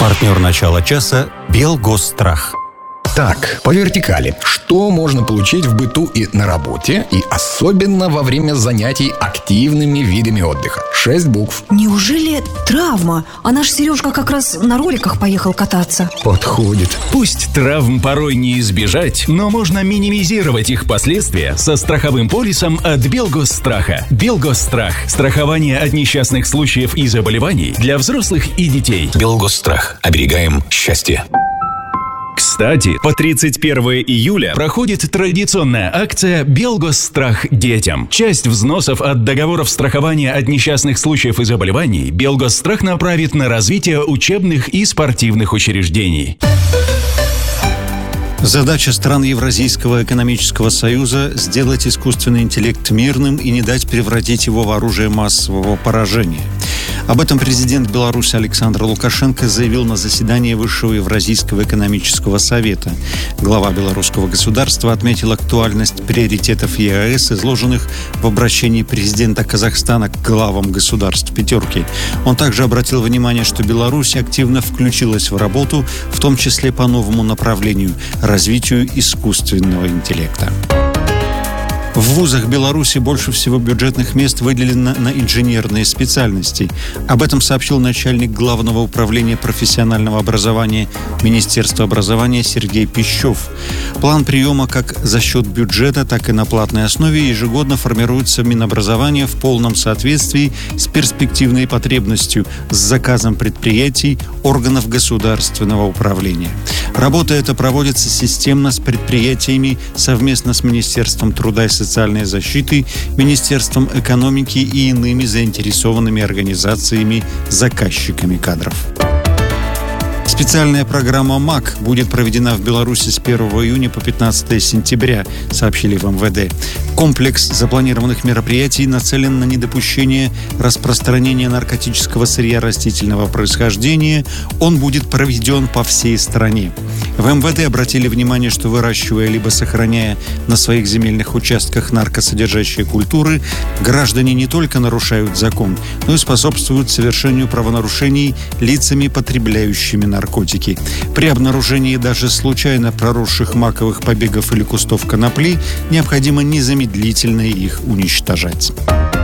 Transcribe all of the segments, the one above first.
Партнер начала часа «Белгосстрах». Так, по вертикали. Что можно получить в быту и на работе, и особенно во время занятий активными видами отдыха? 6 букв. Неужели травма? А наш Сережка как раз на роликах поехал кататься. Подходит. Пусть травм порой не избежать, но можно минимизировать их последствия со страховым полисом от Белгосстраха. Белгосстрах. Страхование от несчастных случаев и заболеваний для взрослых и детей. Белгосстрах. Оберегаем счастье. Кстати, по 31 июля проходит традиционная акция «Белгосстрах детям». Часть взносов от договоров страхования от несчастных случаев и заболеваний Белгосстрах направит на развитие учебных и спортивных учреждений. Задача стран Евразийского экономического союза – сделать искусственный интеллект мирным и не дать превратить его в оружие массового поражения. Об этом президент Беларуси Александр Лукашенко заявил на заседании Высшего Евразийского экономического совета. Глава белорусского государства отметил актуальность приоритетов ЕАЭС, изложенных в обращении президента Казахстана к главам государств «пятерки». Он также обратил внимание, что Беларусь активно включилась в работу, в том числе по новому направлению – развитию искусственного интеллекта. В вузах Беларуси больше всего бюджетных мест выделено на инженерные специальности. Об этом сообщил начальник Главного управления профессионального образования Министерства образования Сергей Пищев. План приема как за счет бюджета, так и на платной основе ежегодно формируется Минобразования в полном соответствии с перспективной потребностью, с заказом предприятий, органов государственного управления. Работа эта проводится системно с предприятиями совместно с Министерством труда и социальной защиты, Министерством экономики и иными заинтересованными организациями, заказчиками кадров. Специальная программа МАК будет проведена в Беларуси с 1 июня по 15 сентября, сообщили в МВД. Комплекс запланированных мероприятий нацелен на недопущение распространения наркотического сырья растительного происхождения. Он будет проведен по всей стране. В МВД обратили внимание, что выращивая либо сохраняя на своих земельных участках наркосодержащие культуры, граждане не только нарушают закон, но и способствуют совершению правонарушений лицами, потребляющими наркотики. При обнаружении даже случайно проросших маковых побегов или кустов конопли необходимо незамедлительно их уничтожать.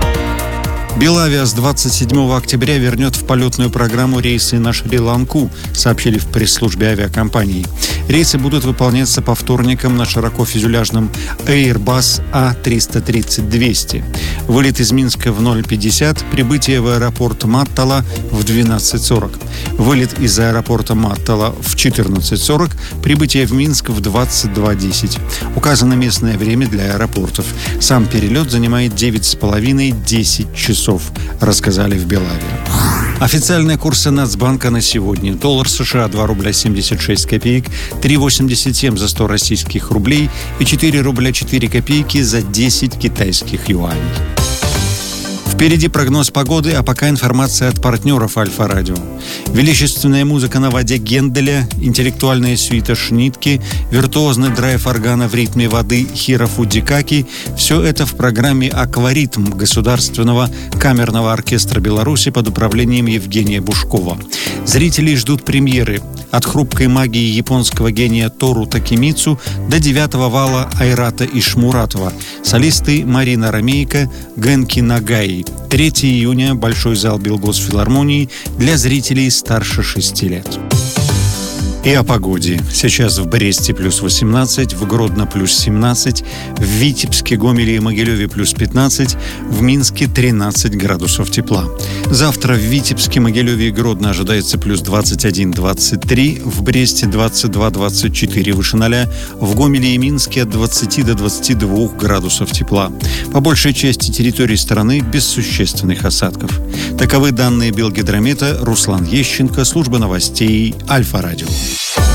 Белавиа с 27 октября вернет в полетную программу рейсы на Шри-Ланку, сообщили в пресс-службе авиакомпании. Рейсы будут выполняться по вторникам на широкофюзеляжном Airbus A330-200. Вылет из Минска в 0:50, прибытие в аэропорт Маттала в 12:40. Вылет из аэропорта Маттала в 14:40, прибытие в Минск в 22:10. Указано местное время для аэропортов. Сам перелет занимает 9,5-10 часов, рассказали в Белавиа. Официальные курсы Нацбанка на сегодня. Доллар США 2 рубля 76 копеек, 3,87 за 100 российских рублей и 4 рубля 4 копейки за 10 китайских юаней. Впереди прогноз погоды, а пока информация от партнеров Альфа-Радио. Величественная музыка на воде Генделя, интеллектуальная сюита Шнитке, виртуозный драйв органа в ритме воды Хиро Фудзикаки – все это в программе «Акваритм» Государственного камерного оркестра Беларуси под управлением Евгения Бушкова. Зрителей ждут премьеры от хрупкой магии японского гения Тору Такемицу до 9-го вала Айрата Ишмуратова, солисты Марина Ромейко, Генки Нагаи. 3 июня Большой зал Белгосфилармонии для зрителей старше 6 лет. И о погоде. Сейчас в Бресте плюс 18, в Гродно плюс 17, в Витебске, Гомеле и Могилеве плюс 15, в Минске 13 градусов тепла. Завтра в Витебске, Могилеве и Гродно ожидается плюс 21-23, в Бресте 22-24 выше 0, в Гомеле и Минске от 20 до 22 градусов тепла. По большей части территории страны без существенных осадков. Таковы данные Белгидромета. Руслан Ещенко, служба новостей Альфа-Радио.